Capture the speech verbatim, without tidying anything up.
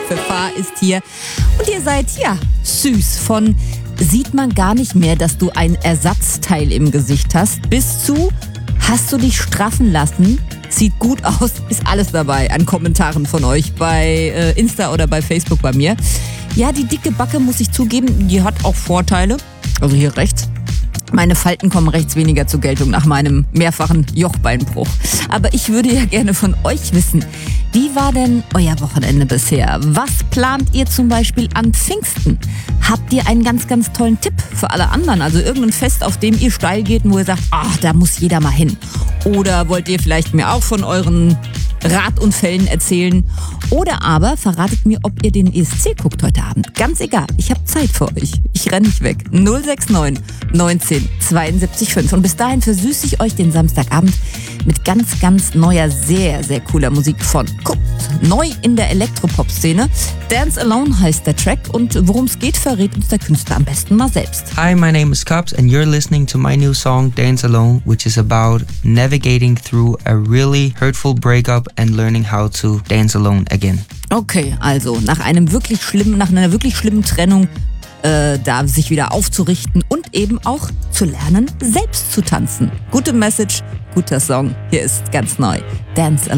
Pfeffer ist hier. Und ihr seid, ja, süß. Von sieht man gar nicht mehr, dass du ein Ersatzteil im Gesicht hast, bis zu hast du dich straffen lassen, sieht gut aus, ist alles dabei an Kommentaren von euch bei äh, Insta oder bei Facebook bei mir. Ja, die dicke Backe, muss ich zugeben, die hat auch Vorteile. Also hier rechts. Meine Falten kommen rechts weniger zur Geltung nach meinem mehrfachen Jochbeinbruch. Aber ich würde ja gerne von euch wissen, wie war denn euer Wochenende bisher? Was plant ihr zum Beispiel an Pfingsten? Habt ihr einen ganz, ganz tollen Tipp für alle anderen? Also irgendein Fest, auf dem ihr steil geht und wo ihr sagt, ach, da muss jeder mal hin. Oder wollt ihr vielleicht mir auch von euren Radunfällen erzählen? Oder aber verratet mir, ob ihr den E S C guckt heute Abend. Ganz egal, ich habe Zeit für euch. Ich renne nicht weg. null sechs neun neunzehn zweiundsiebzig fünf. Und bis dahin versüße ich euch den Samstagabend mit ganz, ganz neuer, sehr, sehr cooler Musik von Guckt. Neu in der Elektropop-Szene. Dance Alone heißt der Track und worum es geht, verrät uns der Künstler am besten mal selbst. Hi, my name is Cups and you're listening to my new song Dance Alone, which is about navigating through a really hurtful breakup and learning how to dance alone again. Okay, also nach einem wirklich schlimmen, nach einer wirklich schlimmen Trennung äh, da sich wieder aufzurichten und eben auch zu lernen, selbst zu tanzen. Gute Message, guter Song. Hier ist ganz neu Dance Alone.